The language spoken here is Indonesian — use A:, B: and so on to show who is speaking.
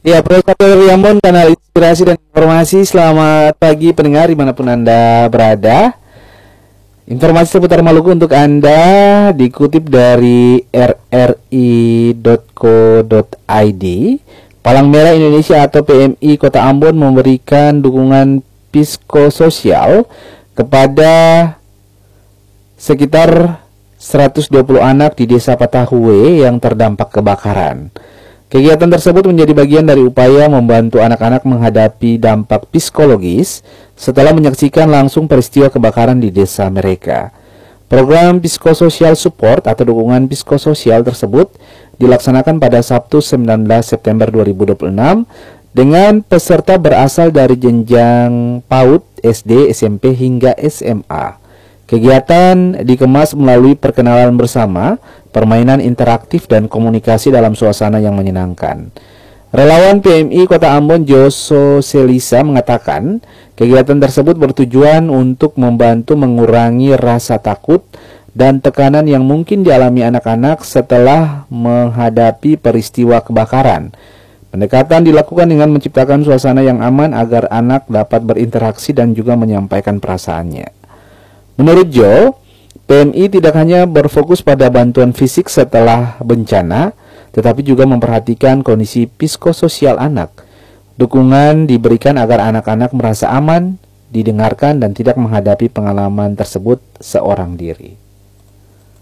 A: Ya, Prof. Riambon, kanal inspirasi dan informasi. Selamat pagi pendengar dimanapun Anda berada. Informasi seputar Maluku untuk Anda dikutip dari rri.co.id. Palang Merah Indonesia atau PMI Kota Ambon memberikan dukungan psikososial kepada sekitar 120 anak di Desa Patahue yang terdampak kebakaran. Kegiatan tersebut menjadi bagian dari upaya membantu anak-anak menghadapi dampak psikologis setelah menyaksikan langsung peristiwa kebakaran di desa mereka. Program psikososial support atau dukungan psikososial tersebut dilaksanakan pada Sabtu 19 September 2026 dengan peserta berasal dari jenjang PAUD, SD, SMP hingga SMA. Kegiatan dikemas melalui perkenalan bersama, permainan interaktif dan komunikasi dalam suasana yang menyenangkan. Relawan PMI Kota Ambon Joso Selisa mengatakan, kegiatan tersebut bertujuan untuk membantu mengurangi rasa takut dan tekanan yang mungkin dialami anak-anak setelah menghadapi peristiwa kebakaran. Pendekatan dilakukan dengan menciptakan suasana yang aman agar anak dapat berinteraksi dan juga menyampaikan perasaannya. Menurut Joe, PMI tidak hanya berfokus pada bantuan fisik setelah bencana, tetapi juga memperhatikan kondisi psikososial anak. Dukungan diberikan agar anak-anak merasa aman, didengarkan, dan tidak menghadapi pengalaman tersebut seorang diri.